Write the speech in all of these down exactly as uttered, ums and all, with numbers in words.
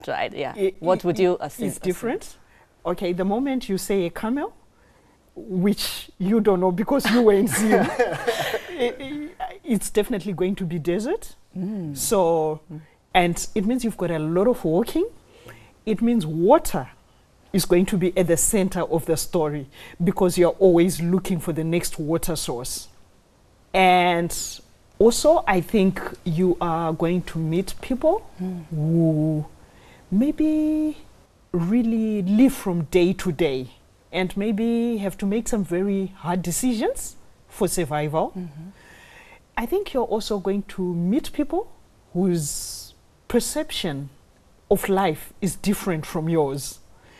right? Yeah. It, what it, would you assume? It's different. Okay, the moment you say a camel, which you don't know because you were in Zim, it, it, it's definitely going to be desert. Mm. So, mm. and it means you've got a lot of walking. It means water is going to be at the center of the story because you're always looking for the next water source. And also, I think you are going to meet people mm. who maybe really live from day to day and maybe have to make some very hard decisions for survival. Mm-hmm. I think you're also going to meet people whose perception of life is different from yours.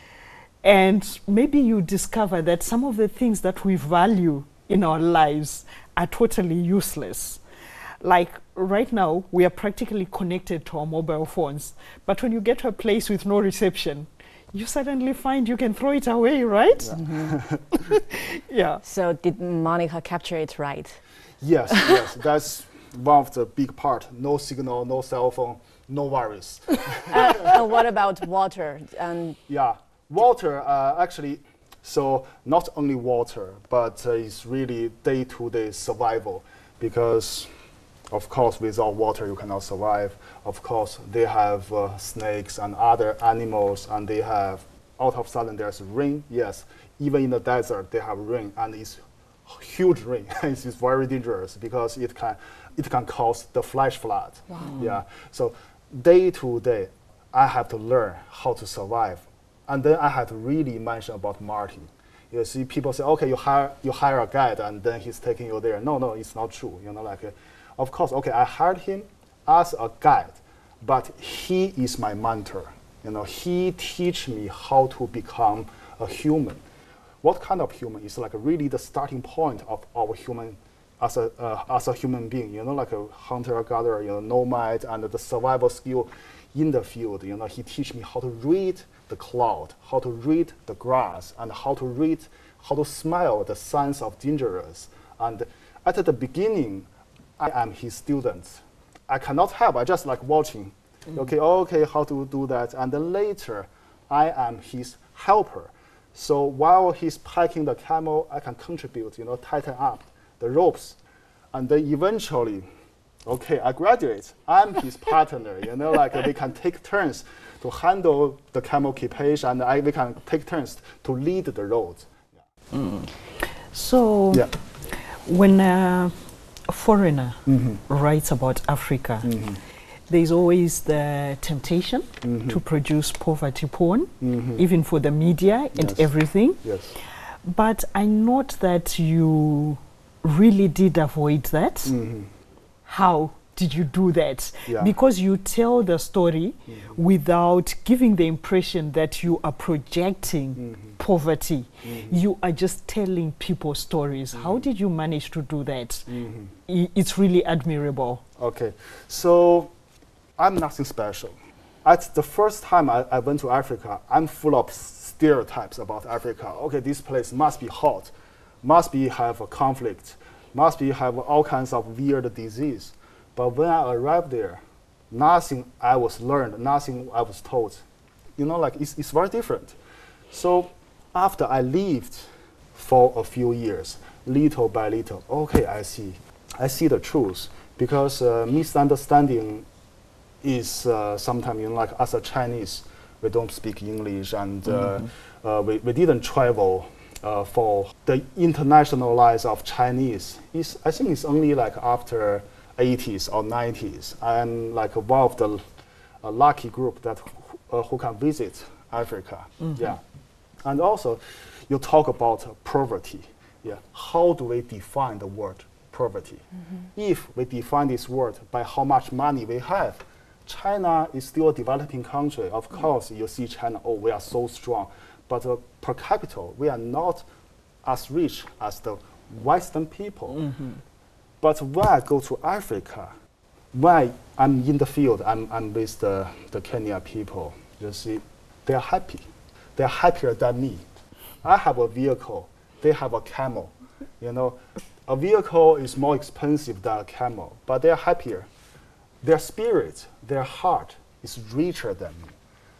And maybe you discover that some of the things that we value in our lives are totally useless. Like right now, we are practically connected to our mobile phones. But when you get to a place with no reception, you suddenly find you can throw it away, right? Yeah. Mm-hmm. Yeah. So did Monica capture it right? Yes, yes. That's one of the big part. No signal, no cell phone, no worries. uh, and what about water? Um, yeah, water uh, actually, so not only water, but uh, it's really day-to-day survival because of course, without water, you cannot survive. Of course, they have uh, snakes and other animals, and they have, out of sudden, there's rain. Yes, even in the desert, they have rain, and it's huge rain. It's very dangerous because it can, it can cause the flash flood. Wow. Yeah. So day to day, I have to learn how to survive, and then I have to really mention about Martin. You see, people say, okay, you hire you hire a guide, and then he's taking you there. No, no, it's not true. You know, like. Uh, Of course, okay, I hired him as a guide, but he is my mentor. You know, he teach me how to become a human. What kind of human is like really the starting point of our human as a uh, as a human being. You know, like a hunter-gatherer, you know, nomad, and the survival skill in the field. You know, he teach me how to read the cloud, how to read the grass, and how to read, how to smell the signs of dangerous. And at the beginning, I am his student. I cannot help, I just like watching. Mm. Okay, okay, how to do that. And then later, I am his helper. So while he's packing the camel, I can contribute, you know, tighten up the ropes. And then eventually, okay, I graduate. I'm his partner, you know, like uh, we can take turns to handle the camel equipage, and I, we can take turns to lead the road. Yeah. Mm. So, yeah. when uh, a foreigner mm-hmm. writes about Africa, mm-hmm. there's always the temptation mm-hmm. to produce poverty porn, mm-hmm. even for the media and yes. everything. Yes. But I note that you really did avoid that. Mm-hmm. How did you do that? Yeah. Because you tell the story mm-hmm. without giving the impression that you are projecting mm-hmm. poverty. Mm-hmm. You are just telling people stories. Mm-hmm. How did you manage to do that? Mm-hmm. I it's really admirable. Okay, so I'm nothing special. At the first time I, I went to Africa, I'm full of stereotypes about Africa. Okay, this place must be hot, must be have a conflict, must be have all kinds of weird disease. But when I arrived there, nothing I was learned, nothing I was taught. You know, like it's, it's very different. So after I lived for a few years, little by little, okay, I see. I see the truth. Because uh, misunderstanding is uh, sometimes, you know, like as a Chinese, we don't speak English, and uh, mm-hmm. uh, we, we didn't travel uh, for the international lives of Chinese. It's, I think it's only like after eighties or nineties. I'm like one of the uh, lucky group that uh, who can visit Africa. Mm-hmm. Yeah, and also you talk about uh, poverty. Yeah, how do we define the word poverty? Mm-hmm. If we define this word by how much money we have, China is still a developing country. Of mm-hmm. course, you see China. Oh, we are so strong, but uh, per capita we are not as rich as the Western people. Mm-hmm. But when I go to Africa, when I, I'm in the field, I'm, I'm with the, the Kenya people, you see, they are happy. They are happier than me. I have a vehicle, they have a camel. You know, a vehicle is more expensive than a camel, but they are happier. Their spirit, their heart is richer than me.